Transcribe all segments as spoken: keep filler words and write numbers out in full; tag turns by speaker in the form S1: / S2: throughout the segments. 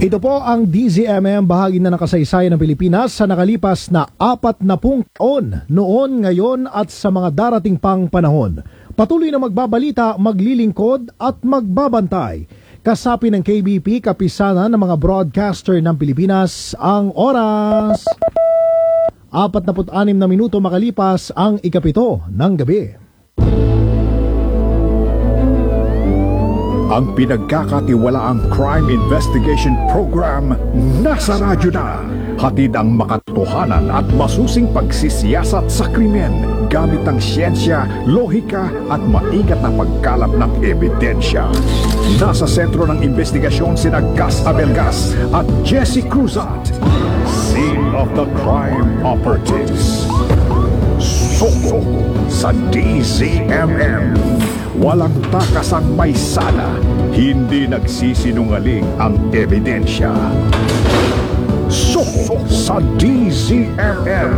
S1: Ito po ang D Z M M, bahagi na ng kasaysayan ng Pilipinas sa nakalipas na apat na pung taon, noon, ngayon at sa mga darating pang panahon. Patuloy na magbabalita, maglilingkod at magbabantay. Kasapi ng K B P, kapisanan ng mga broadcaster ng Pilipinas, ang oras. Apat na anim na minuto makalipas ang ikapito ng gabi.
S2: Ang pinagkakatiwalaang Crime Investigation Program nasa radyo na. Hatid ang makatotohanan at masusing pagsisiyasat sa krimen gamit ang siyensya, lohika at maingat na pagkalap ng ebidensya. Nasa sentro ng investigasyon sina Gus Abelgas at Jesse Cruzat. Scene of the Crime Operatives. Soko sa D Z M M. Walang takasang may sala, hindi nagsisinungaling ang ebidensya. Soko sa D Z M M.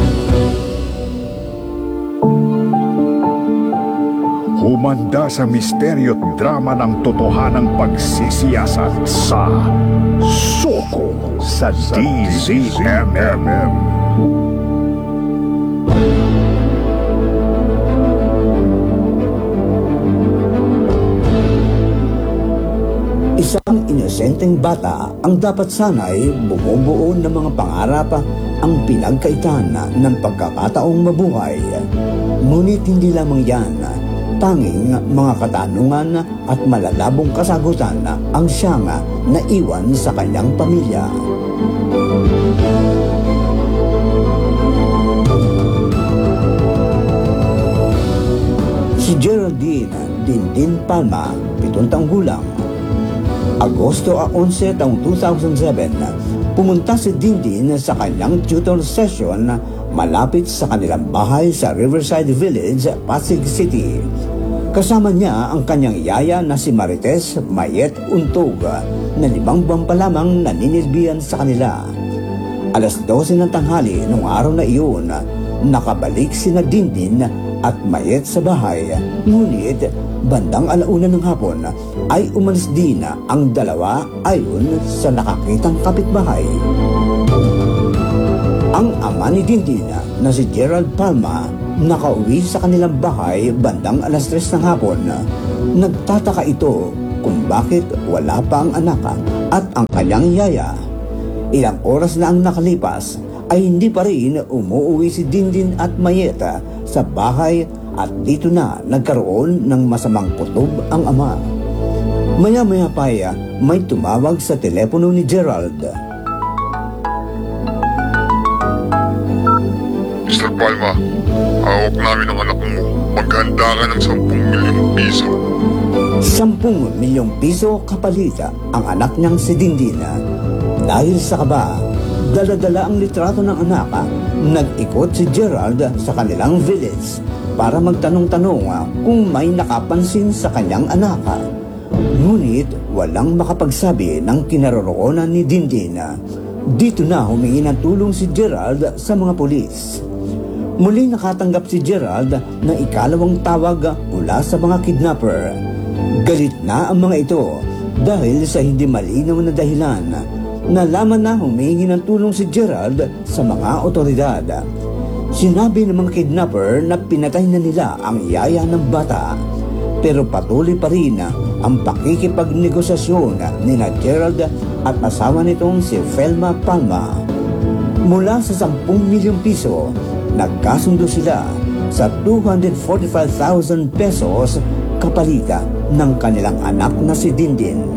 S2: Humanda sa misteryo at drama ng totohanang pagsisiyasat sa Soko sa D Z M M.
S3: Isang inosenteng bata ang dapat sana'y bumubuo ng mga pangarap ang pinagkaitan ng pagkakataong mabuhay. Ngunit hindi lamang yan, tanging mga katanungan at malalabong kasagutan ang siyang naiwan sa kanyang pamilya. Si Geraldine Dindin Palma, pitong taong gulang. Agosto onse taong two thousand seven, pumunta si Dindin sa kanyang tutor session malapit sa kanilang bahay sa Riverside Village, Pasig City. Kasama niya ang kanyang yaya na si Marites Mayet Untog na limang buwan pa lamang naninilbihan sa kanila. Alas dose ng tanghali noong araw na iyon, nakabalik sina Dindin at Mayet sa bahay. Ngunit bandang alauna ng hapon ay umalis din ang dalawa ayon sa nakakitang kapitbahay. Ang ama ni Dindin na si Gerald Palma nakauwi sa kanilang bahay bandang alas tres ng hapon. Nagtataka ito kung bakit wala pa ang anak at ang kanyang yaya. Ilang oras na ang nakalipas ay hindi pa rin umuwi si Dindin at Mayeta sa bahay at dito na nagkaroon ng masamang kutob ang ama. Maya-maya pa may tumawag sa telepono ni Gerald.
S4: mister Palma, hawak namin ang anak mo. Maghanda ka ng sampung milyong piso.
S3: Sampung milyong piso kapalita ang anak niyang si Dindin. Dahil sa kaba, dala-dala ang litrato ng anak. Nag-ikot si Gerald sa kanilang village para magtanong-tanong kung may nakapansin sa kanyang anak. Ngunit walang makapagsabi ng kinaroroonan ni Dindin. Dito na humingi ng tulong si Gerald sa mga pulis. Muling nakatanggap si Gerald ng ikalawang tawag mula sa mga kidnapper. Galit na ang mga ito dahil sa hindi malinaw na dahilan. Nalaman na humingi ng tulong si Gerald sa mga otoridad. Sinabi ng mga kidnapper na pinatay na nila ang yaya ng bata. Pero patuloy pa rin ang pakikipagnegosasyon ni na Gerald at asawa nitong si Felma Palma. Mula sa sampung milyong piso, nagkasundo sila sa two hundred forty-five thousand pesos kapalita ng kanilang anak na si Dindin.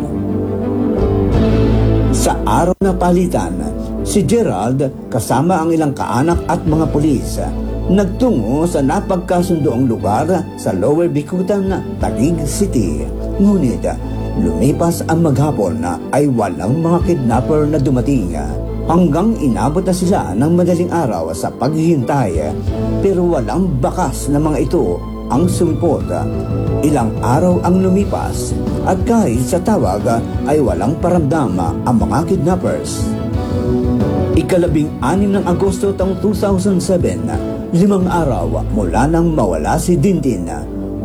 S3: Sa araw na palitan, si Gerald kasama ang ilang kaanak at mga pulis nagtungo sa napagkasundoang lugar sa Lower Bicutan, Taguig City. Ngunit lumipas ang maghapon ay walang mga kidnapper na dumating. Hanggang inabot na sila ng madaling araw sa paghihintay, pero walang bakas na mga ito ang sumpot. Ilang araw ang lumipas at kahit sa tawag ay walang paramdam ang mga kidnappers. Ikalabing anim ng Agosto taong two thousand seven, limang araw mula nang mawala si Dindin,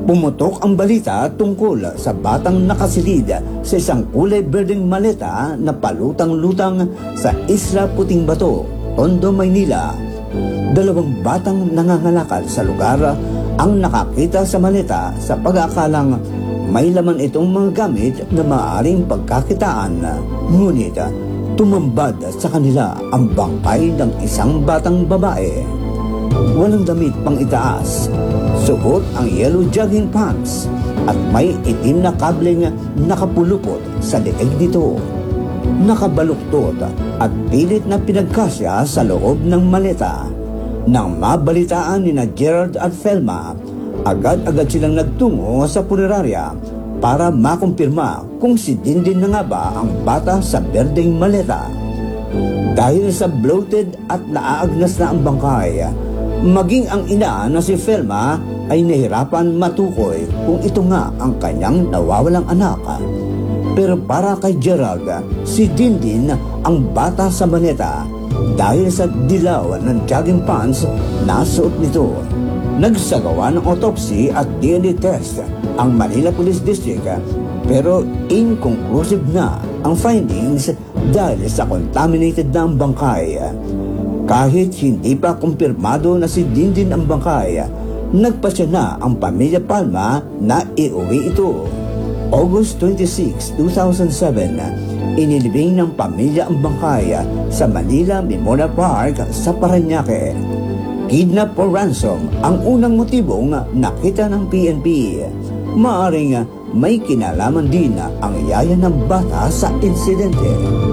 S3: Pumutok ang balita tungkol sa batang nakasilid sa isang kulay berdeng maleta na palutang-lutang sa Isla Puting Bato, Tondo, Maynila. Dalawang batang nangangalakal sa lugar ang nakakita sa maleta sa pag-aakalang may laman itong mga gamit na maaaring pagkakitaan. Ngunit tumambad sa kanila ang bangkay ng isang batang babae. Walang damit pang itaas, suot ang yellow jogging pants at may itim na kableng nakapulupot sa leeg nito. Nakabaluktot at pilit na pinagkasya sa loob ng maleta. Nang mabalitaan ni na Gerald at Felma, agad-agad silang nagtungo sa punerarya para makumpirma kung si Dindin na nga ba ang bata sa berdeng maleta. Dahil sa bloated at naaagnas na ang bangkay, maging ang ina na si Felma ay nahirapan matukoy kung ito nga ang kanyang nawawalang anak. Pero para kay Gerald, si Dindin ang bata sa maleta dahil sa dilaw ng jogging pants na suot nito. Nagsagawa ng autopsy at D N A test ang Manila Police District pero inconclusive na ang findings dahil sa contaminated na ang bangkay. Kahit hindi pa kumpirmado na si Dindin ang bangkay, nagpasya na ang pamilya Palma na iuwi ito. August twenty-sixth, two thousand seven, inilibing ng pamilya ang bangkay sa Manila Memorial Park sa Parañaque. Kidnap or ransom ang unang motibong nakita ng P N P. Maaring may kinalaman din ang yaya ng bata sa insidente.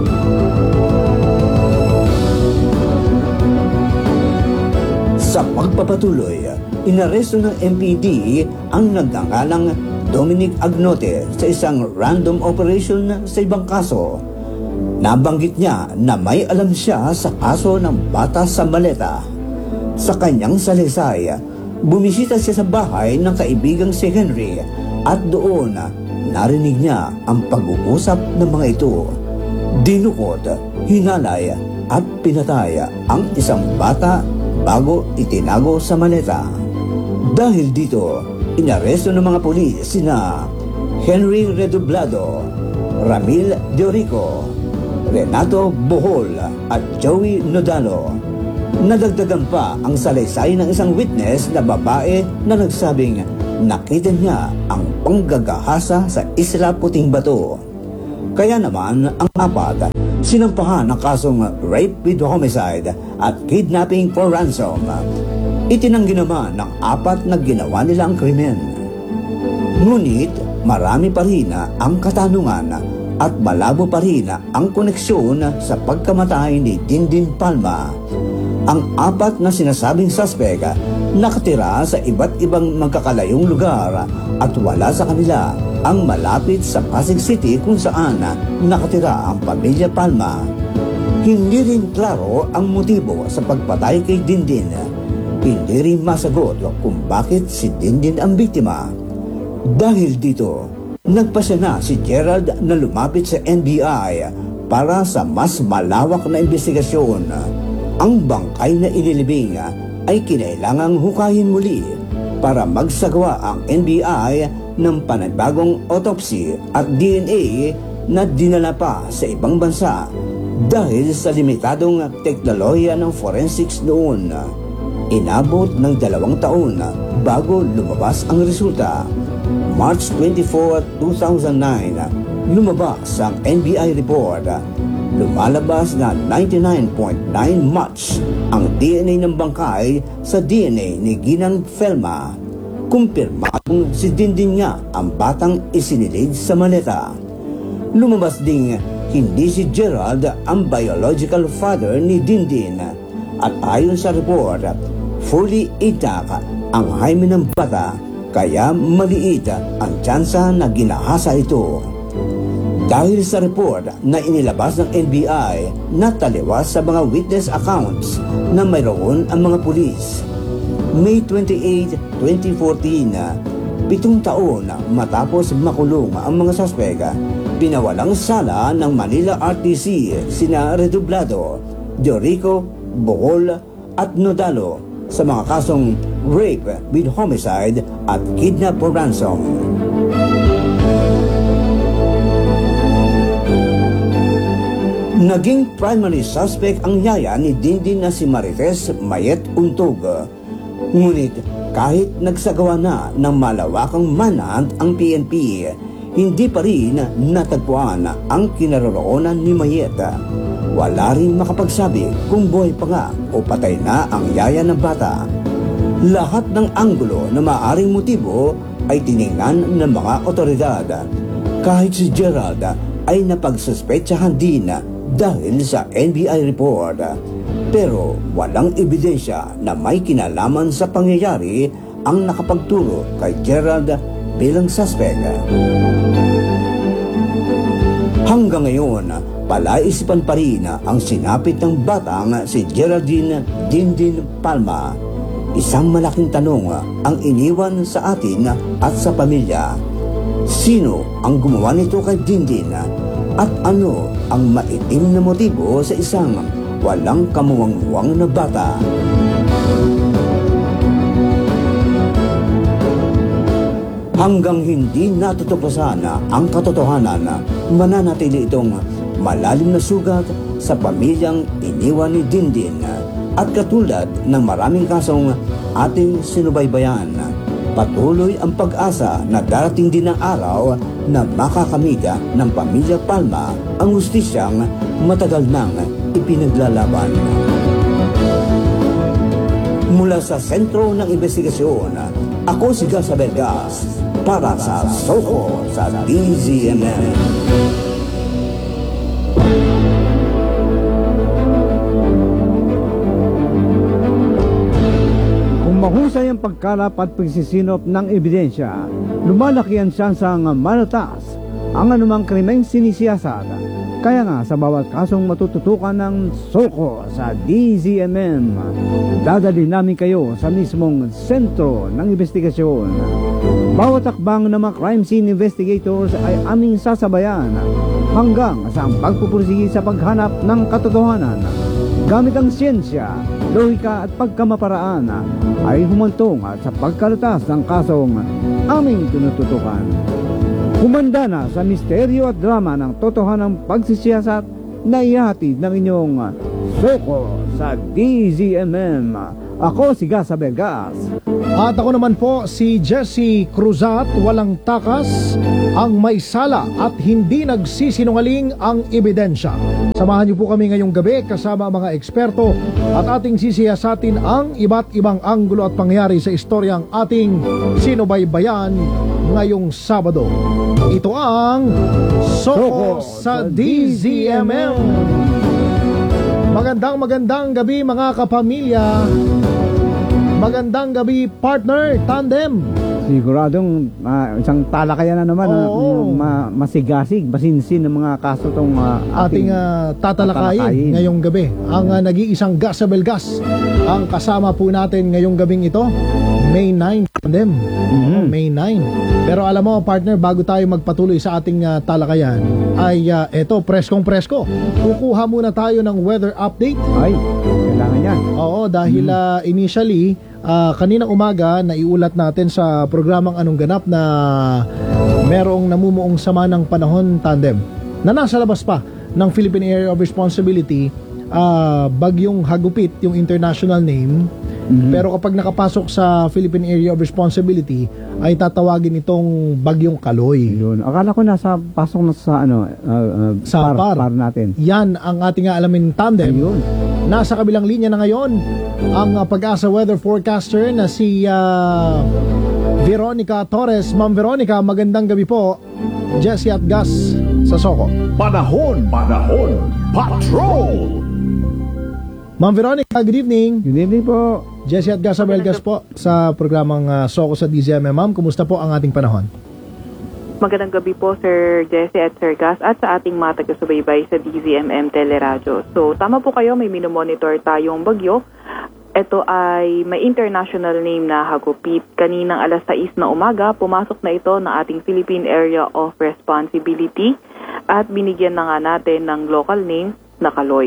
S3: Sa pagpapatuloy, inaresto ng M P D ang nagngangalang Dominic Agnote sa isang random operation sa ibang kaso. Nabanggit niya na may alam siya sa kaso ng bata sa maleta. Sa kanyang salaysay, bumisita siya sa bahay ng kaibigang si Henry at doon narinig niya ang pag-uusap ng mga ito. Dinukot, hinalay at pinatay ang isang bata bago itinago sa maleta. Dahil dito, inaresto ng mga pulis sina Henry Redoblado, Ramil Diorico, Renato Bohol at Joey Nodalo. Nadagdagan pa ang salaysay ng isang witness na babae na nagsabing nakita niya ang panggagahasa sa Isla Puting Bato. Kaya naman ang apat sinampahan ng kasong rape with homicide at kidnapping for ransom. Itinanggi naman ng apat na ginawa nila ang krimen. Ngunit marami pa rin ang katanungan at malabo pa rin ang koneksyon sa pagkamatay ni Dindin Palma. Ang apat na sinasabing suspect nakatira sa iba't ibang magkakalayong lugar at wala sa kanila ang malapit sa Pasig City kung saan nakatira ang pamilya Palma. Hindi rin klaro ang motibo sa pagpatay kay Dindin. Hindi rin masagot kung bakit si Dindin ang biktima. Dahil dito, nagpasya na si Gerald na lumapit sa N B I para sa mas malawak na investigasyon. Ang bangkay na inilibing ay kinailangang hukayin muli para magsagawa ang N B I ng panibagong autopsy at D N A na dinala pa sa ibang bansa dahil sa limitadong teknolohiya ng forensics noon. Inabot ng dalawang taon bago lumabas ang resulta. March twenty-fourth, two thousand nine, lumabas ang N B I report. Lumalabas na ninety-nine point nine match ang D N A ng bangkay sa D N A ni Ginang Felma. Kumpirmadong si Dindin nga ang batang isinilid sa maleta. Lumabas ding hindi si Gerald ang biological father ni Dindin at ayon sa report, fully intact ang hymen ng bata kaya maliit ang tsansa na ginahasa ito. Dahil sa report na inilabas ng N B I na taliwas sa mga witness accounts na mayroon ang mga pulis. May twenty-eighth, twenty fourteen, pitong taon matapos makulong ang mga suspek, pinawalang sala ng Manila R T C sina Redoblado, Diorico, Bohol at Nodalo sa mga kasong rape with homicide at kidnap for ransom. Naging primary suspect ang yaya ni Dindin na si Marites Mayet Untog. Ngunit kahit nagsagawa na ng malawakang manhunt ang P N P, hindi pa rin natagpuan ang kinaroroonan ni Mayet. Wala rin makapagsabi kung buhay pa nga o patay na ang yaya ng bata. Lahat ng anggulo na maaring motibo ay tiningnan ng mga otoridad. Kahit si Gerald ay napagsuspetsahan din dahil sa N B I report. Pero walang ebidensya na may kinalaman sa pangyayari ang nakapagturo kay Gerald bilang suspect. Hanggang ngayon, palaisipan pa rin ang sinapit ng batang si Geraldine Dindin Palma. Isang malaking tanong ang iniwan sa atin at sa pamilya. Sino ang gumawa nito kay Dindin? At ano ang maitim na motibo sa isang walang kamuwang-muwang na bata? Hanggang hindi natutuklasan ang katotohanan, mananatili itong malalim na sugat sa pamilyang iniwan ni Dindin. At katulad ng maraming kasong ating sinubaybayan, patuloy ang pag-asa na darating din ang araw na makakamit ng pamilya Palma ang hustisyang matagal nang ipinaglalaban. Mula sa sentro ng investigasyon, ako si Gas Abelgas para sa Soko sa D Z M M.
S5: Mahusay ang pagkalap at pagsisinop ng ebidensya, lumalaki ang tsansang malatas ang anumang krimeng sinisiyasat. Kaya nga sa bawat kasong matututukan ng Soko sa D Z M M, dadali namin kayo sa mismong sentro ng investigasyon. Bawat akbang ng mga crime scene investigators ay aming sasabayan hanggang sa ang pagpupursige sa paghanap ng katotohanan. Gamit ang siyensya, lohika at pagkamaparaan ay humantong at sa pagkalutas ng kasong aming tinututukan. Humanda na sa misteryo at drama ng totohanang pagsisiyasat na ihatid ng inyong Soko sa D Z M M. Ako si Gas Abelgas.
S1: At ako naman po si Jesse Cruzat, walang takas, ang may sala at hindi nagsisinungaling ang ebidensya. Samahan niyo po kami ngayong gabi kasama ang mga eksperto at ating sisiyasatin ang iba't ibang anggulo at pangyayari sa istoryang ating sinubaybayan ngayong Sabado. Ito ang Soko sa D Z M M. Magandang magandang gabi mga kapamilya. Magandang gabi partner, tandem.
S5: Siguradong uh, isang talakayan na naman,
S1: Oo.
S5: uh, ma- masigasig, masinsin ng mga kaso itong uh,
S1: ating uh, tatalakayin, tatalakayin ngayong gabi. Ang uh, nag-iisang Gas Abelgas. Ang kasama po natin ngayong gabing ito, May ninth, tandem.
S5: Mm-hmm.
S1: May ninth. Pero alam mo partner, bago tayo magpatuloy sa ating uh, talakayan, ay uh, eto, preskong presko. Kukuha muna tayo ng weather update.
S5: Ay, kailangan yan.
S1: Oo, dahil mm-hmm. uh, initially, Uh, kaninang umaga naiulat natin sa programang Anong Ganap na merong namumuong sama ng panahon, tandem, na nasa labas pa ng Philippine Area of Responsibility, uh, bagyong Hagupit yung international name. Mm-hmm. Pero kapag nakapasok sa Philippine Area of Responsibility ay tatawagin itong bagyong Kaloy.
S5: Yun. Akala ko nasa pasok na sa ano uh, uh,
S1: sa
S5: par,
S1: par.
S5: par natin.
S1: Yan ang ating alamin, tandem.
S5: Ayun.
S1: Nasa kabilang linya na ngayon ang uh, Pag-asa weather forecaster na si uh, Veronica Torres. Ma'am Veronica, magandang gabi po. Jesse at Gas sa Soko.
S2: Panahon, panahon, patrol!
S1: Ma'am Veronica, good evening.
S5: Good evening po.
S1: Jesse at Gas Abelgas po sa programang uh, Soko sa D Z M M. Ma'am, kumusta po ang ating panahon?
S6: Magandang gabi po Sir Jesse at Sir Gas at sa ating mga taga-subaybay sa D Z M M Teleradyo. So tama po kayo, may minomonitor tayong bagyo. Ito ay may international name na Hagupit. Kaninang alas sais na umaga, pumasok na ito ng ating Philippine Area of Responsibility at binigyan na nga natin ng local name na Kaloy.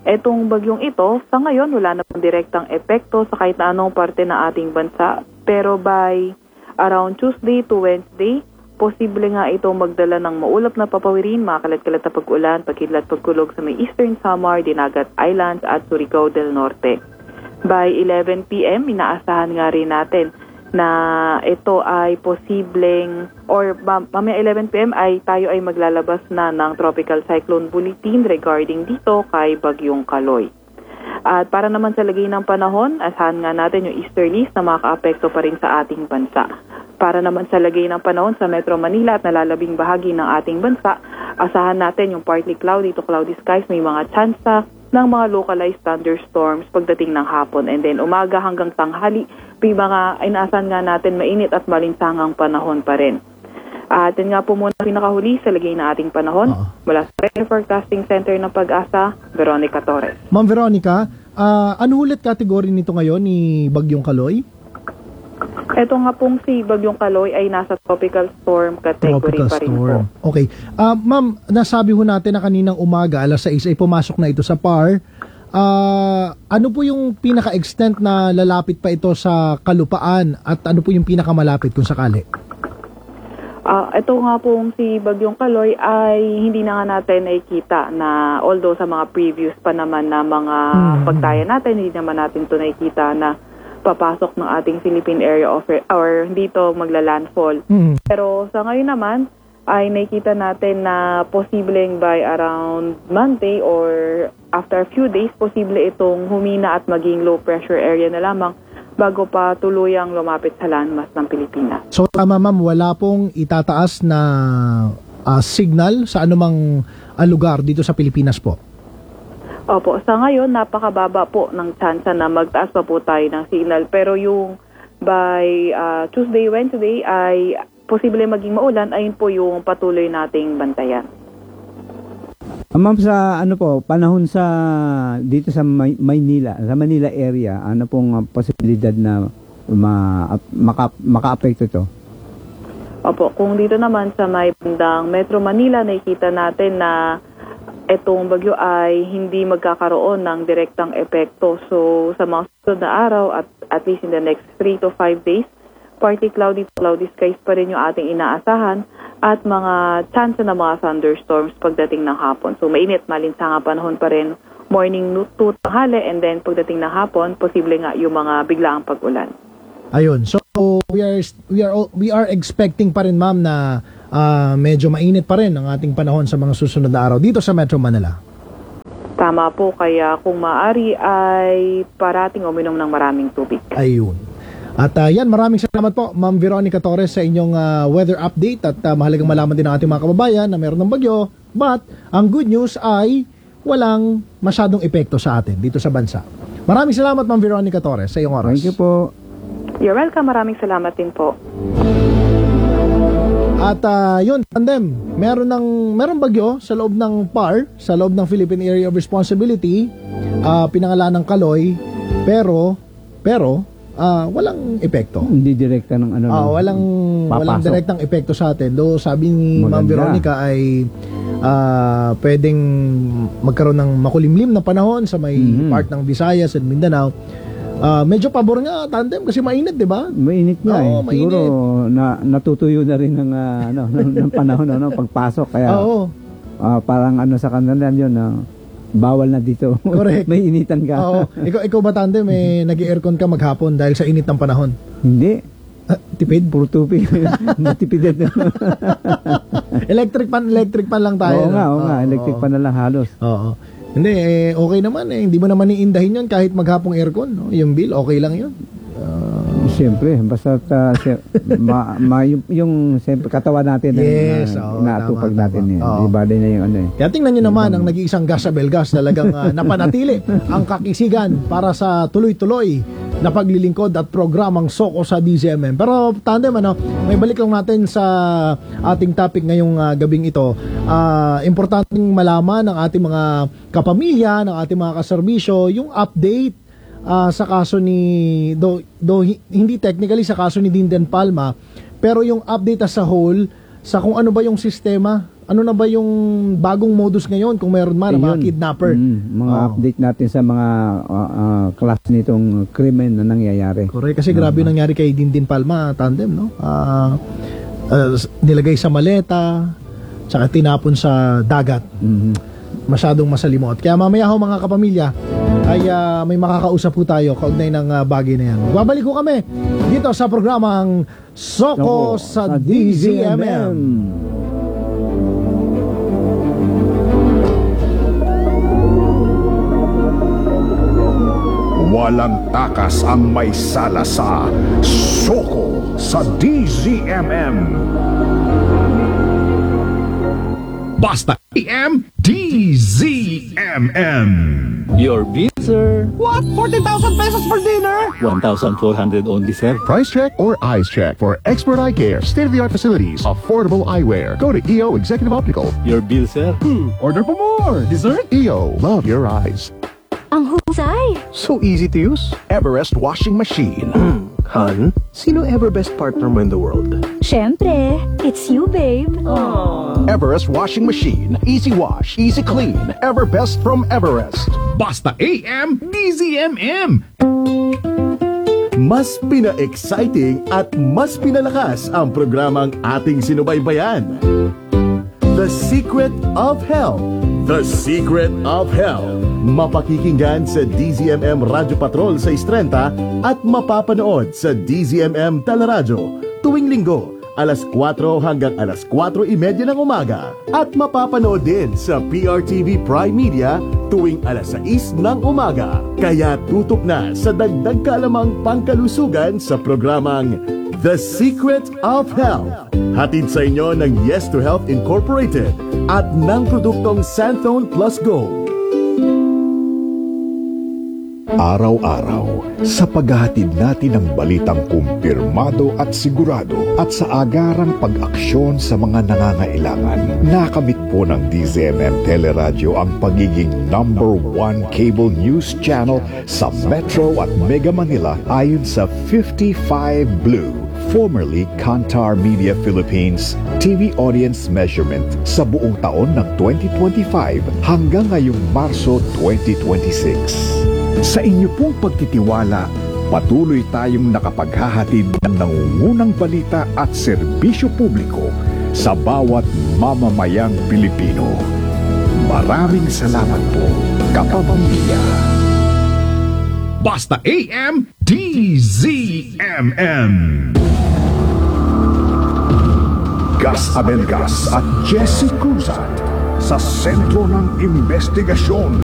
S6: Etong bagyong ito, sa ngayon wala na pong direktang epekto sa kahit na anong parte ng ating bansa. Pero by around Tuesday to Wednesday, posible nga ito magdala ng maulap na papawirin, mga kalat-kalat na pag-ulan, pagkidlat pagkulog sa may Eastern Samar, Dinagat Islands at Surigao del Norte. By eleven p.m., inaasahan nga rin natin na ito ay posibleng, or mamaya eleven p.m. ay tayo ay maglalabas na ng Tropical Cyclone Bulletin regarding dito kay Bagyong Kaloy. At para naman sa lagay ng panahon, asahan nga natin yung easterlies na makaka-apekto pa rin sa ating bansa. Para naman sa lagay ng panahon sa Metro Manila at nalalabing bahagi ng ating bansa, asahan natin yung partly cloudy to cloudy skies, may mga tsansa ng mga localized thunderstorms pagdating ng hapon. And then umaga hanggang tanghali, may mga inaasahan nga natin mainit at malinsangang panahon pa rin. At yun nga po muna pinakahuli sa lagay ng ating panahon.
S1: Uh-huh.
S6: Mula sa Weather Forecasting Center ng Pag-asa, Veronica Torres.
S1: Ma'am Veronica, uh, ano ulit kategory nito ngayon ni Bagyong Kaloy?
S6: Ito nga pong si Bagyong Kaloy ay nasa tropical storm category
S1: Tropical
S6: pa rin
S1: storm.
S6: po.
S1: Okay. Uh, ma'am, nasabi ho natin na kaninang umaga, alas sais ay pumasok na ito sa P A R. Uh, ano po yung pinaka-extent na lalapit pa ito sa kalupaan at ano po yung pinakamalapit kung sakali?
S6: Uh, ito nga pong si Bagyong Kaloy ay hindi na nga natin nakikita na although sa mga previews pa naman na mga
S1: Hmm.
S6: pagtaya natin, hindi naman natin ito nakikita na papasok ng ating Philippine area of or dito magla-landfall.
S1: Mm.
S6: Pero sa ngayon naman ay nakikita natin na posibleng by around Monday or after a few days, posible itong humina at maging low pressure area na lamang bago pa tuluyang lumapit sa landmass ng Pilipinas.
S1: So tama ma'am, wala pong itataas na uh, signal sa anumang uh, lugar dito sa Pilipinas po?
S6: Opo, sa ngayon napakababa po ng tsansa na magtaas pa po tayo ng signal. Pero yung by uh, Tuesday, Wednesday ay posible maging maulan, ayun po yung patuloy nating bantayan.
S5: Ah, ma'am, sa ano po, panahon sa dito sa May- Maynila, sa Manila area, ano pong uh, posibilidad na ma, maka, maka-apekto to?
S6: Opo, kung dito naman sa may bandang Metro Manila, nakikita natin na itong bagyo ay hindi magkakaroon ng direktang epekto. So, sa mga susunod na araw at at least in the next three to five days, partly cloudy to cloudy skies pa rin yung ating inaasahan at mga chance ng mga thunderstorms pagdating ng hapon. So, mainit, malinsangang panahon pa rin morning to tanghali, and then pagdating ng hapon, posible nga yung mga biglaang pag-ulan.
S1: Ayun. So we are we are we are expecting pa rin ma'am na uh, medyo mainit pa rin ang ating panahon sa mga susunod na araw dito sa Metro Manila.
S6: Tama po, kaya kung maaari ay parating uminom ng maraming tubig.
S1: Ayun. At uh, yan, maraming salamat po Ma'am Veronica Torres sa inyong uh, weather update at uh, mahalagang malaman din ng ating mga kababayan na meron ng bagyo, but ang good news ay walang masyadong epekto sa atin dito sa bansa. Maraming salamat Ma'am Veronica Torres sa iyong oras.
S5: Thank you po.
S6: You're welcome. Maraming salamat din po.
S1: At uh, yun, tandem, meron ng meron bagyo sa loob ng P A R, sa loob ng Philippine Area of Responsibility, uh, pinangalan ng Kaloy, pero pero uh, walang epekto.
S5: Hindi direkta ng ano.
S1: Ah, walang
S5: papasok.
S1: walang direktang epekto sa atin. Do sabi ni Ma'am
S5: Maganda.
S1: Veronica ay uh, pwedeng magkaroon ng makulimlim na panahon sa may
S5: Mhm.
S1: part ng Visayas at Mindanao. Uh, medyo pabor nga tandem kasi mainit, 'di ba?
S5: Mainit nga
S1: Oo,
S5: eh.
S1: mainit.
S5: Siguro na natutuyo na rin ng ah, ano ng, ng panahon ano pagpasok kaya
S1: Oo.
S5: ah, parang ano sa kanila yun na bawal na dito.
S1: Correct.
S5: May initan ka.
S1: Oo. Ikaw ikaw ba tandem eh nag-aircon ka maghapon dahil sa init ng panahon?
S5: Hindi.
S1: Ah, tipid?
S5: Puro tubig. Natipidad na.
S1: Electric pan, electric pan lang tayo.
S5: Oo nga,
S1: no?
S5: oo nga. Electric
S1: oo.
S5: pa na lang halos.
S1: Oo. Hindi, eh, okay naman eh. Hindi mo naman iindahin yun kahit maghapong aircon. No? Yung bill, okay lang yun. Ah,
S5: Siyempre, basta uh, ma, ma, yung, yung siyempre, katawan natin
S1: Yes,
S5: na,
S1: oo,
S5: natupag
S1: tama,
S5: natin
S1: tama.
S5: yan.
S1: Oo.
S5: Di ba din na yung ano eh.
S1: Kaya tingnan nyo naman ang nag-iisang gas sa Belgas. Talagang ah, napanatili ang kakisigan para sa tuloy-tuloy na paglilingkod at programang Soko sa D Z M M. Pero tandem, ano, may balik lang natin sa ating topic ngayong ah, gabing ito. Ah, importanteng malaman ng ating mga kapamilya, ng ating mga kaserbisyo, yung update ah, sa kaso ni, do, do, hindi technically sa kaso ni Dinden Palma, pero yung update as a whole sa kung ano ba yung sistema ano na ba yung bagong modus ngayon kung meron man ng mga
S5: Ayun.
S1: kidnapper?
S5: Mm, mga
S1: Oo.
S5: update natin sa mga uh, uh, klase nitong krimen na nangyayari.
S1: Correct, kasi grabe yung nangyari kay Dindin Palma, Tandem, no? Ah, ah, nilagay sa maleta, tsaka tinapon sa dagat.
S5: Mhm.
S1: Masyadong masalimot. Kaya mamaya ho mga kapamilya, ay ah, may makakausap po tayo kaugnay ng ah, bagay na yan. Babalik ko kami dito sa programang Soko sa D Z M M.
S2: Walang takas ang may sala sa Soko sa D Z M M. Basta A M D Z M M.
S7: Your bill, sir.
S8: What? forty thousand pesos for dinner?
S7: one thousand four hundred only, sir.
S9: Price check or eyes check for expert eye care, state-of-the-art facilities, affordable eyewear. Go to E O Executive Optical.
S7: Your bill, sir.
S9: Order for more. Dessert? E O. Love your eyes.
S10: Ang husay!
S9: So easy to use. Everest washing machine.
S8: Han, sino ever best partner mo in the world?
S10: Siyempre, it's you, babe.
S9: Everest washing machine. Easy wash, easy clean. Everbest from Everest.
S2: Basta A M D Z M M.
S11: Mas pina-exciting at mas pinalakas ang programang ating sinubaybayan. The Secret of Health. The Secret of Health. Mapakikinggan sa D Z M M Radio Patrol sa Istrenta at mapapanood sa D Z M M Teleradyo tuwing linggo alas kwatro hanggang alas kwatro trenta ng umaga at mapapanood din sa P R T V Prime Media tuwing alas sais ng umaga. Kaya tutok na sa dagdag kalamang pangkalusugan sa programang The Secret of Health. Hatid sa inyo ng Yes to Health Incorporated at ng produktong Santhone Plus Gold.
S2: Araw-araw, sa paghahatid natin ng balitang kumpirmado at sigurado at sa agarang pag-aksyon sa mga nangangailangan, nakamit po ng D Z M M Teleradyo ang pagiging number one cable news channel sa Metro at Mega Manila ayon sa fifty-five Blue, formerly Kantar Media Philippines T V audience measurement sa buong taon ng twenty twenty-five hanggang ngayong Marso twenty twenty-six. Sa inyo pong pagtitiwala, patuloy tayong nakapaghahatid ng nangungunang balita at serbisyo publiko sa bawat mamamayang Pilipino. Maraming salamat po, kapamilya. Basta A M D Z M M. Gus Abelgas at Jesse Cruzat sa sentro ng investigasyon.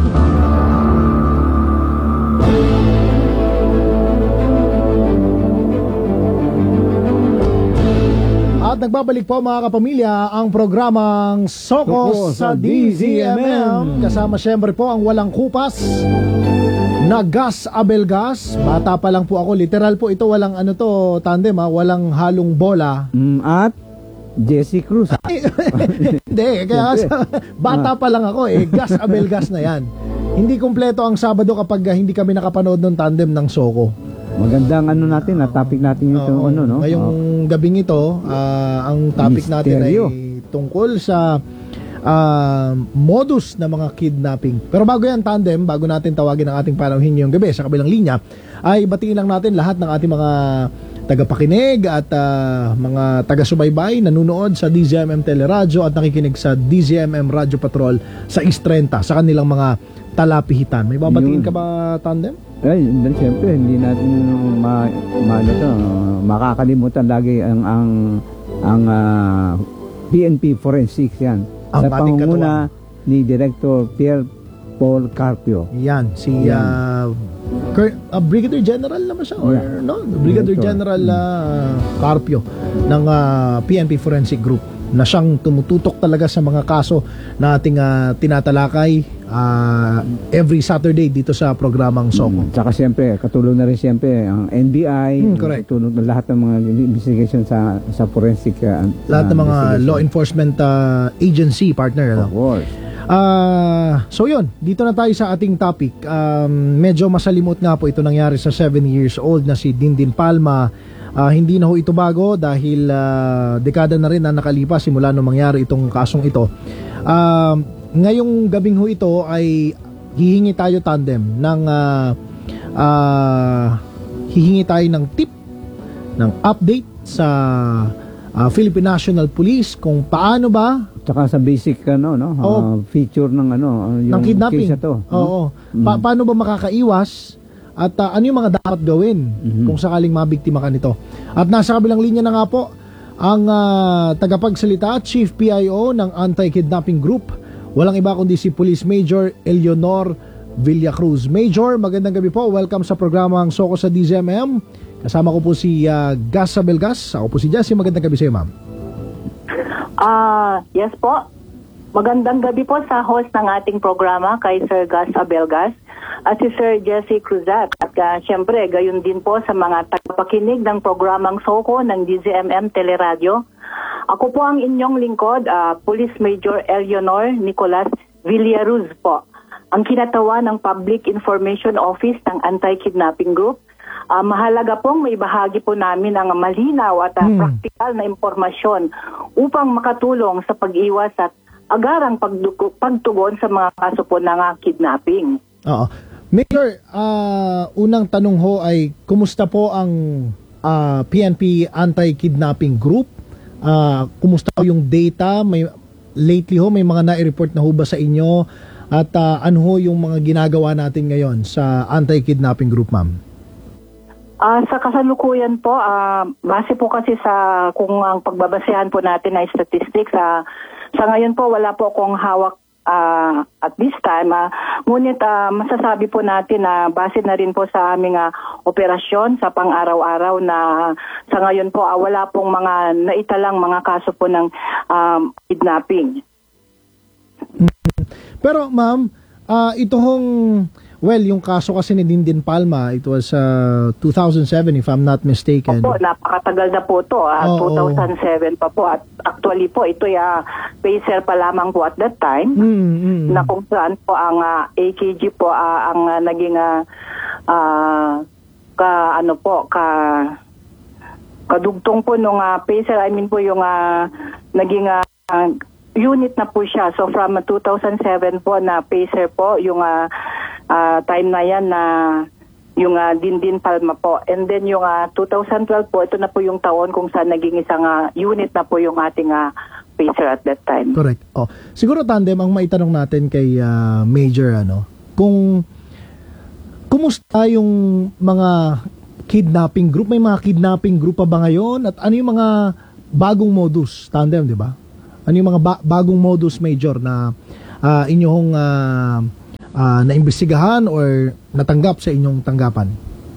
S1: At nagbabalik po mga kapamilya ang programang Soko
S5: Soko
S1: sa
S5: sa
S1: D Z M M. Kasama siyempre po ang walang kupas na Gus Abelgas. Bata pa lang po ako. Literal po ito, walang ano to, tandem ha, walang halong bola.
S5: Mm, at Jesse Cruz.
S1: Hindi, kaya sa, bata pa lang ako eh, Gus Abelgas na yan. Hindi kumpleto ang Sabado kapag uh, hindi kami nakapanood ng tandem ng Soko.
S5: Magandang ano natin, na topic natin yung
S1: Oo,
S5: ano, no?
S1: ngayong
S5: Oo.
S1: gabing ito, ah, ang topic natin ay
S5: Misteryo.
S1: tungkol sa ah, modus ng mga kidnapping. Pero bago yan, tandem, bago natin tawagin ang ating panauhin ngayong gabi sa kabilang linya, ay batiin lang natin lahat ng ating mga tagapakinig at ah, mga taga-subaybay nanunood sa D Z M M Teleradyo at nakikinig sa D Z M M Radio Patrol sa Istrenta sa kanilang mga talapihitan. May babatiin
S5: Yun.
S1: ka ba, tandem?
S5: Ay, then siyempre hindi natin ma, ma ano to, makakalimutan lagi ang ang ang ah, P N P Forensics yan.
S1: Ang
S5: sa
S1: ating
S5: pangunguna ni Director Pierre Paul Carpio.
S1: Yan, si
S5: Yan.
S1: ah, Cur- ah, Brigadier General naman siya or
S5: Yeah.
S1: no? Brigadier
S5: Director.
S1: General ah, Carpio ng ah, P N P Forensic Group na siyang tumututok talaga sa mga kaso na ating ah, tinatalakay ah, every Saturday dito sa programang Soko.
S5: Mm, Tsaka siyempre, katulong na rin siyempre ang N B I,
S1: Hmm, correct.
S5: katulong na lahat ng mga investigation sa sa forensic uh,
S1: Lahat ng
S5: uh,
S1: mga
S5: investigation.
S1: law enforcement ah, agency partner. Ano?
S5: Of course.
S1: Ah, so yun, dito na tayo sa ating topic. Um, medyo masalimot nga po ito nangyari sa seven years old na si Dindin Palma. Ah, hindi na ho ito bago dahil ah, dekada na rin na nakalipas simula nung mangyari itong kasong ito. Ah, ngayong gabing ho ito ay hihingi tayo tandem ng ah, ah, hihingi tayo ng tip, ng update sa ah, Philippine National Police kung paano ba
S5: Tsaka sa basic ano no,
S1: Oo.
S5: ah, feature ng ano, ah, yung
S1: ng kidnapping.
S5: case na to. no?
S1: Oo. Pa- paano ba makakaiwas at ah, ano yung mga dapat gawin kung sakaling mabiktima ka nito. At nasa kabilang linya na nga po ang ah, tagapagsalita, Chief P I O ng Anti-Kidnapping Group. Walang iba kundi si Police Major Eleonor Villacruz. Major, magandang gabi po. Welcome sa programang Soko sa D Z M M. Kasama ko po si uh, Gas Sabelgas. Ako po si Jessie. Magandang gabi sa iyo, ma'am.
S12: Ah, yes po. Magandang gabi po sa host ng ating programa kay Sir Gas Abelgas at si Sir Jesse Cruzat. At uh, syempre, gayon din po sa mga tagapakinig ng programang Soko ng D Z M M Teleradyo. Ako po ang inyong lingkod, uh, Police Major Eleonor Nicolas Villaruz po, ang kinatawa ng Public Information Office ng Anti-Kidnapping Group. Uh, mahalaga pong may bahagi po namin ang malinaw at uh,
S1: Hmm.
S12: praktikal na impormasyon upang makatulong sa pag-iwas at agarang pagdu- pagtugon sa mga kaso po ng uh, kidnapping.
S1: Oo. Major, ah, unang tanong ho ay kumusta po ang ah, P N P Anti-Kidnapping Group? Ah, kumusta po yung data? May lately ho may mga na-report na ho ba sa inyo? At ah, ano ho yung mga ginagawa natin ngayon sa Anti-Kidnapping Group, ma'am?
S12: Ah, sa kasalukuyan po, ah, base po kasi sa kung ang pagbabasehan po natin ay statistics, ah, sa ngayon po wala po akong hawak ah, at this time. Ah, ngunit ah, masasabi po natin na base na rin po sa aming ah, operasyon sa pang-araw-araw na sa ngayon po ah, wala pong mga naitalang mga kaso po ng um, kidnapping.
S1: Pero ma'am, ah, ito hong well, yung kaso kasi ni Dindin Palma, it was uh, two thousand seven if I'm not mistaken.
S12: Opo, napakatagal na po to. Ah,
S1: Oo.
S12: two thousand seven pa po. At actually po, ito ay ah, pacer pa lamang po at that time.
S1: Mm, mm.
S12: Na kung saan po ang ah, A K G po ah, ang ah, naging ah, ah, ka ano po, ka kadugtong po nung ah, pacer. I mean po yung ah, naging ah, unit na po siya. So from ah, two thousand seven po na pacer po, yung ah, ah, time na yan na yung uh, Dindin Palma po. And then yung uh, two thousand twelve po, ito na po yung taon kung saan naging isang uh, unit na po yung ating uh, pacer at that time.
S1: Correct. Oh, siguro tandem ang maitanong natin kay ah, Major ano, kung kumusta yung mga kidnapping group, may mga kidnapping group pa ba ngayon at ano yung mga bagong modus, tandem, di ba? Ano yung mga ba- bagong modus, Major, na ah, inyong ah, ah, naimbestigahan or natanggap sa inyong tanggapan?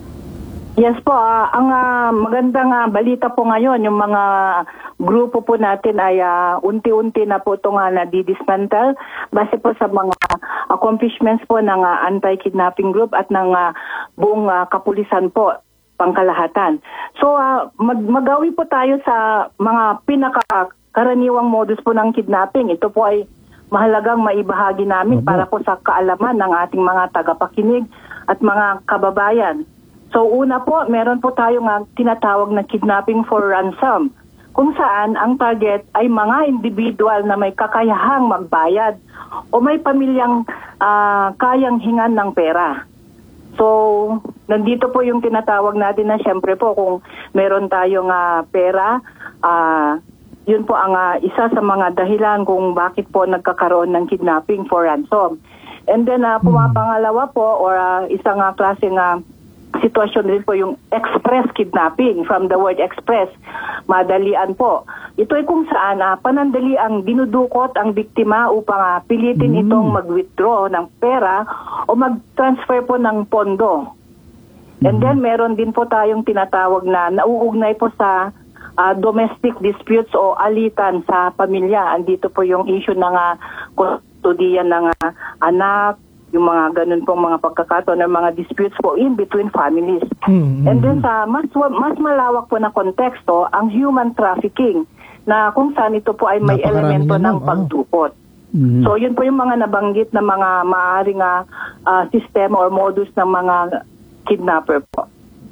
S12: Yes po, ah, ang ah, magandang ah, balita po ngayon, yung mga grupo po natin ay ah, unti-unti na po itong uh, nadidismantle base po sa mga accomplishments po ng ah, anti-kidnapping group at ng ah, buong ah, kapulisan po, pangkalahatan. So ah, mag- magawi po tayo sa mga pinakakaraniwang modus po ng kidnapping. Ito po ay mahalagang maibahagi namin para po sa kaalaman ng ating mga tagapakinig at mga kababayan. So una po, meron po tayong uh, tinatawag na kidnapping for ransom, kung saan ang target ay mga individual na may kakayahang magbayad o may pamilyang uh, kayang hingan ng pera. So, nandito po yung tinatawag natin na syempre po kung meron tayong uh, pera, uh, yun po ang uh, isa sa mga dahilan kung bakit po nagkakaroon ng kidnapping for ransom. And then, uh, pumapangalawa po or uh, isang uh, klaseng uh, sitwasyon din po yung express kidnapping, from the word express, madalian po. Ito ay kung saan uh, panandali ang dinudukot ang biktima upang uh, pilitin mm. itong mag-withdraw ng pera o mag-transfer po ng pondo. Mm. And then meron din po tayong tinatawag na nauugnay po sa uh, domestic disputes o alitan sa pamilya. Andito po yung issue ng uh, kustodiya ng uh, anak, yung mga ganun pong mga pagkakataon ng mga disputes po in between families. Mm-hmm. And then sa mas mas malawak po na konteksto, ang human trafficking, na kung saan ito po ay may elemento ng oh. pagdukot. Mm-hmm. So yun po yung mga nabanggit na mga maaaring uh, sistema or modus ng mga kidnapper po.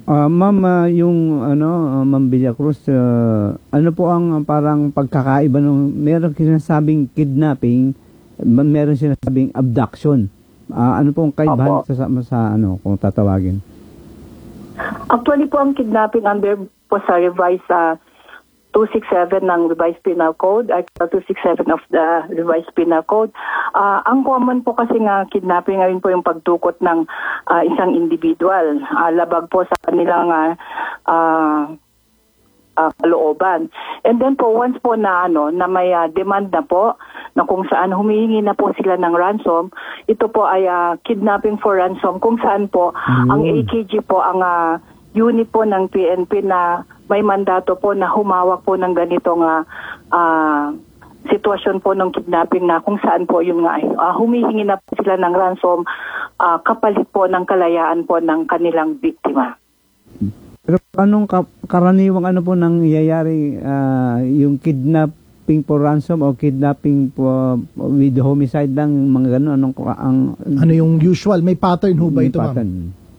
S5: Ah, ma'am, ah, yung ano, ah, Ma'am Villacruz, ah, ano po ang ah, parang pagkakaiba nung meron sinasabing kidnapping, ma- meron sinasabing abduction. Ah, ano po ang kaibahan
S12: Opo.
S5: sa, sa ano kung tatawagin?
S12: Actually po, ang kidnapping under po sa revised uh, two sixty-seven ng Revised Penal Code, Article two sixty-seven of the Revised Penal Code. Uh, ang common po kasi nga kidnapping ngayon po yung pagtukot ng uh, isang individual, uh, labag po sa kanilang uh, uh, uh, kalooban. And then po, once po na, ano, na may uh, demand na po, na kung saan humihingi na po sila ng ransom, ito po ay uh, kidnapping for ransom, kung saan po
S5: Mm.
S12: ang A K G po, ang uh, unit po ng P N P na may mandato po na humawak po ng ganitong uh, uh, sitwasyon po ng kidnapping na kung saan po yung nga uh, humihingi na po sila ng ransom uh, kapalit po ng kalayaan po ng kanilang biktima.
S5: Pero anong ka- karaniwang ano po nangyayari ah, yung kidnapping for ransom o kidnapping po with homicide lang, mga ganun, anong ang
S1: Ano yung usual? May pattern ho ba
S5: may
S1: ito, ma'am?
S5: pattern?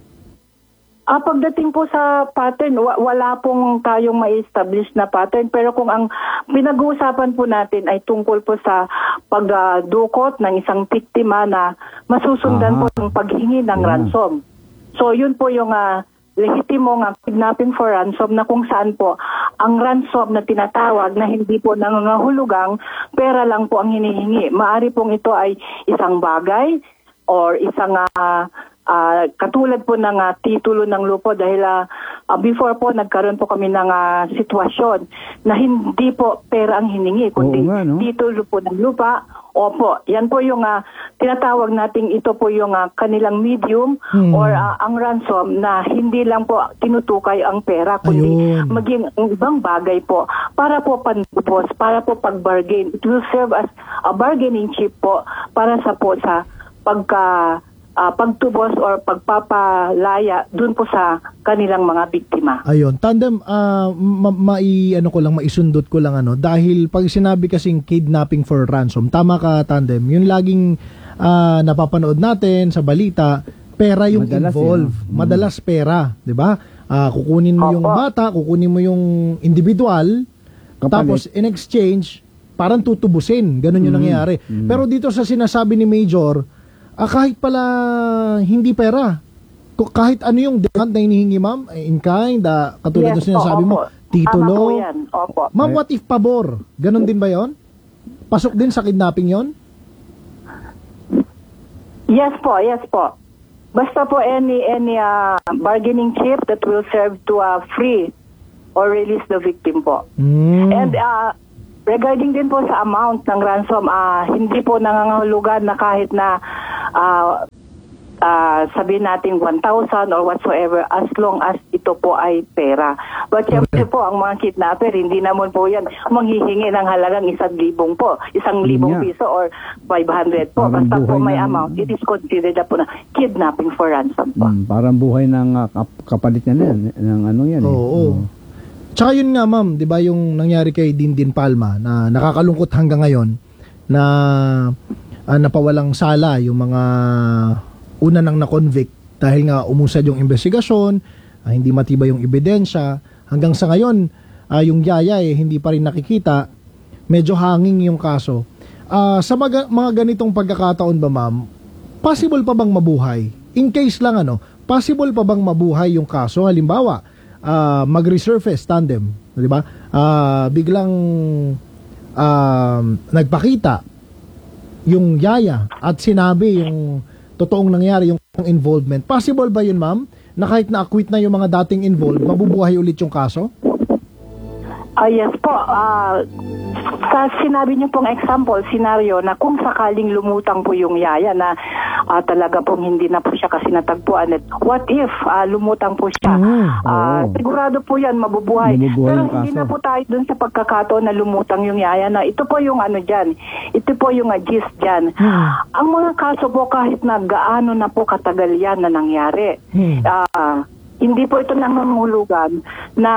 S12: Ah, pagdating po sa pattern, wa- wala pong tayong ma-establish na pattern. Pero kung ang pinag-uusapan po natin ay tungkol po sa pagdukot ng isang biktima na masusundan
S5: Aha.
S12: po ng paghingi ng
S5: Yeah.
S12: ransom. So yun po yung uh, lehitimong uh, kidnapping for ransom na kung saan po ang ransom na tinatawag na hindi po nangangahulugang pera lang po ang hinihingi. Maari pong ito ay isang bagay or isang uh, Uh, katulad po ng uh, titulo ng lupo dahil uh, uh, before po nagkaroon po kami ng uh, sitwasyon na hindi po pera ang hiningi kundi
S5: Oo nga, no?
S12: titulo po ng lupa. Opo, yan po yung uh, tinatawag nating ito po yung uh, kanilang medium
S1: Hmm.
S12: or uh, ang ransom na hindi lang po tinutukay ang pera kundi
S1: Ayun.
S12: maging ang ibang bagay po para po panubos, para po pag-bargain. It will serve as a bargaining chip po para sa po sa pagka Uh, pagtubos or pagpapalaya dun po sa kanilang mga biktima.
S1: Ayun, tandem, ah, ma- mai ano ko lang, maisundot ko lang ano, dahil pag sinabi kasing kidnapping for ransom, tama ka tandem, yung laging ah, napapanood natin sa balita, pera yung
S5: Madalas
S1: involve,
S5: yun, ah. Mm.
S1: madalas pera, 'di ba? Ah, kukunin mo yung
S12: Opo.
S1: bata, kukunin mo yung individual,
S5: Kapalit.
S1: tapos in exchange parang tutubusin, ganun yung
S5: Mm.
S1: nangyayari.
S5: Mm.
S1: Pero dito sa sinasabi ni Major, ah, kahit pala hindi pera, Ku- kahit ano yung demand na hinihingi, ma'am, eh, in kind, ah, katulad
S12: Yes
S1: ng sinasabi
S12: po,
S1: mo,
S12: opo. Tama po
S1: titulo.
S12: yan. Opo.
S1: Ma'am, what if pabor? Ganon din ba yon? Pasok din sa kidnapping yon?
S12: Yes po, yes po. Basta po any any uh, bargaining chip that will serve to uh, free or release the victim po.
S1: Mm.
S12: And uh, regarding din po sa amount ng ransom, uh, hindi po nangangahulugan na kahit na uh, uh, sabihin natin one thousand or whatsoever as long as ito po ay pera. But syempre po, ang mga kidnapper, hindi naman po yan manghihingi ng halagang isang libong po, isang
S5: Yun
S12: libong
S5: nga.
S12: piso or five hundred po.
S5: Parang
S12: Basta po
S5: buhay
S12: may
S5: ng-
S12: amount, it is considered na po na kidnapping for ransom po.
S5: Mm, parang buhay ng ah, kap- kapalit na yan, ng ano yan eh.
S1: Oo. Tsaka yun nga, ma'am, di ba yung nangyari kay Dindin Palma na nakakalungkot hanggang ngayon na ah, napawalang sala yung mga una nang na-convict dahil nga umusad yung investigasyon, ah, hindi matibay yung ebidensya. Hanggang sa ngayon, ah, yung yaya eh, hindi pa rin nakikita. Medyo hanging yung kaso. Ah, sa mga, mga ganitong pagkakataon ba, ma'am, possible pa bang mabuhay? In case lang ano, possible pa bang mabuhay yung kaso? Halimbawa, ah, mag-resurface tandem, di ba? Ah, biglang um, nagpakita yung yaya at sinabi yung totoong nangyari, yung involvement. Possible ba yun, ma'am? Na kahit na-acquit na yung mga dating involved, mabubuhay ulit yung kaso?
S12: Ah, yes po. Ah, sa sinabi niyo pong example, scenario na kung sakaling lumutang po yung yaya na ah, talaga pong hindi na po siya kasi natagpuan. At what if ah, lumutang po siya?
S5: Mm,
S12: Ah,
S5: oo.
S12: sigurado po yan, mabubuhay.
S5: Mabubuhay
S12: Pero
S5: yung
S12: hindi
S5: kaso.
S12: na po tayo dun sa pagkakataon na lumutang yung yaya na ito po yung ano dyan. Ito po yung uh, gist dyan. Ang mga kaso po kahit na gaano na po katagal yan na nangyari.
S1: Hmm.
S12: Ah, hindi po ito nangangulugan na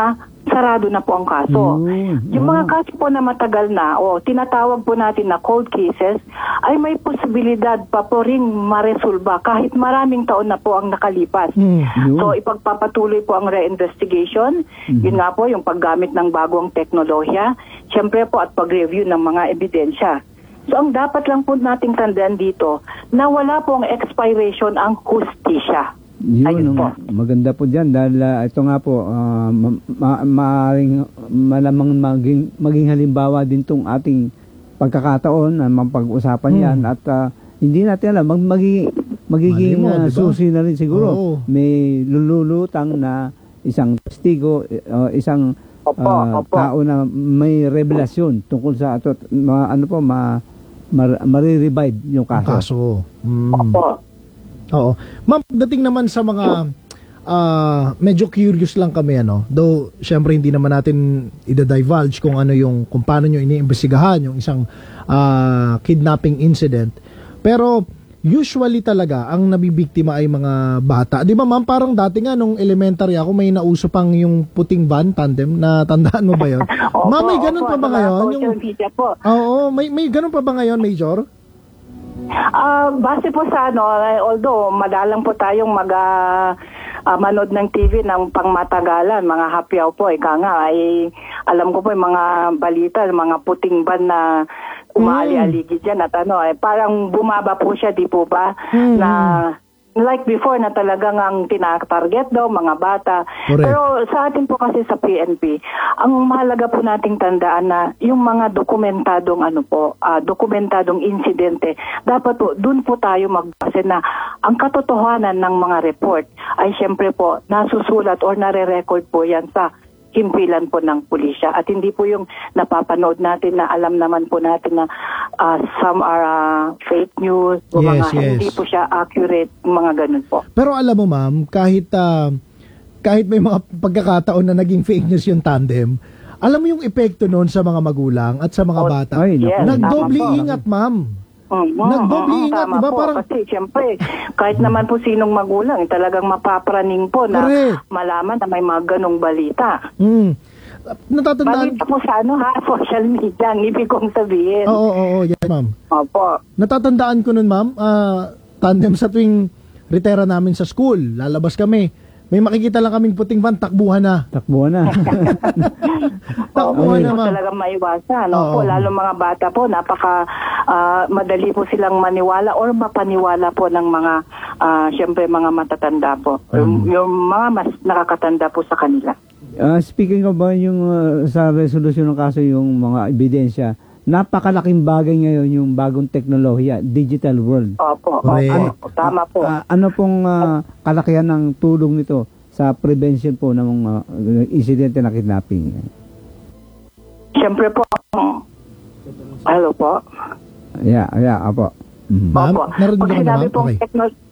S12: sarado na po ang kaso.
S5: Mm,
S12: Yung mga
S5: ah.
S12: kaso po na matagal na, o tinatawag po natin na cold cases, ay may posibilidad pa po ring maresolba kahit maraming taon na po ang nakalipas.
S1: Mm,
S5: yun.
S12: So ipagpapatuloy po ang reinvestigation,
S5: Mhm.
S12: yun nga po yung paggamit ng bagong teknolohiya, syempre po at pag-review ng mga ebidensya. So ang dapat lang po nating tandaan dito, na wala po ang expiration ang hustisya.
S5: Yun,
S12: Ayun po.
S5: ang maganda po dyan dahil ah, ito nga po, ah, ma- ma- maaring malamang maging, maging halimbawa din tong ating pagkakataon na mapag-usapan
S1: Hmm.
S5: yan at ah, hindi natin alam, mag, magi- magiging
S1: Mali mo,
S5: ah,
S1: diba?
S5: susi na rin siguro.
S1: Oo.
S5: May lululutang na isang testigo, eh, ah, isang
S12: Opo,
S5: ah,
S12: opo.
S5: tao na may revelasyon tungkol sa ato, ma, ano po, ma, ma, marirevive yung
S1: Ang
S5: kaso.
S1: kaso. Mm.
S12: Opo.
S1: Oo. Ma'am, dating naman sa mga ah, medyo curious lang kami ano. Though syempre hindi naman natin ida-divulge kung ano yung kung paano nyo iniimbestigahan yung isang ah, kidnapping incident. Pero usually talaga ang nabibiktima ay mga bata. 'Di ba ma'am, parang dati nga nung elementary ako may nauso pang yung puting van tandem, na tandaan mo ba 'yon?
S12: Opo,
S1: Ma'am, may ganun
S12: opo,
S1: pa ba
S12: sa mga
S1: ngayon?
S12: social
S1: Yung
S12: media po.
S1: Oo, may may ganun pa ba ngayon, Major?
S12: Ah, base po sa ano, eh, although madalang po tayong mag ah, ah, manood ng T V ng pangmatagalan, mga hapyaw po, ika nga, ay alam ko po yung mga balita, mga puting ban na umaali-aligi dyan at ano, eh, parang bumaba po siya, di po ba?
S1: Hmm.
S12: Na like before na talagang ang tinatarget daw mga bata.
S1: Correct.
S12: Pero sa atin po kasi sa P N P, ang mahalaga po nating tandaan na yung mga dokumentadong ano po, ah, dokumentadong insidente, dapat po doon po tayo magbase na ang katotohanan ng mga report ay syempre po nasusulat or nare-record po yan sa himpilan po ng pulisya at hindi po yung napapanood natin na alam naman po natin na ah, some are ah, fake news o
S1: Yes,
S12: mga
S1: yes.
S12: hindi po siya accurate, mga ganun po.
S1: Pero alam mo ma'am, kahit ah, kahit may mga pagkakataon na naging fake news yung tandem, alam mo yung epekto noon sa mga magulang at sa mga
S12: Oh,
S1: bata.
S5: Ay, naku.
S12: yes,
S1: Nagdoble
S12: tama po.
S1: ingat, ma'am.
S12: Mm,
S1: Nagdoble
S12: mm,
S1: ingat,
S12: tama
S1: di ba?
S12: po,
S1: Parang-
S12: kasi siyempre, kahit naman po sinong magulang, eh, talagang mapapraning po na
S1: Correct.
S12: malaman na may mga ganong balita.
S1: Mm. Natatandaan.
S12: Balita po sa ano ha, social media, ang ibig kong sabihin.
S1: Oo, oo, oo, yan ma'am.
S12: Opo.
S1: Natatandaan ko nun ma'am, ah, tandem sa tuwing retera namin sa school, lalabas kami. May makikita lang kaming puting van, takbuhan na.
S5: Takbo na.
S1: Takbuhan
S12: Hindi
S1: na
S12: po
S1: ma'am.
S12: talagang maiwasan. No?
S1: Oo.
S12: Po, lalo mga bata po, napaka ah, madali po silang maniwala or mapaniwala po ng mga, ah, syempre mga matatanda po. Yung, yung mga mas nakakatanda po sa kanila.
S5: Ah, speaking of ba yung ah, sa resolusyon ng kaso yung mga ebidensya, napakalaking bagay ngayon yung bagong teknolohiya, digital world.
S12: Opo,
S1: Correct.
S12: opo, tama po.
S5: Ah, ano pong ah, kalakihan ng tulong nito sa prevention po ng mga insidente na kidnapping?
S12: Syempre po, hello po.
S5: Yeah, yeah, apo. Mhm.
S1: Ma'am,
S12: Opo.
S1: narinig
S12: Pag
S1: ako na
S12: sinabi
S1: ma'am?
S12: pong
S1: Okay.
S12: techno-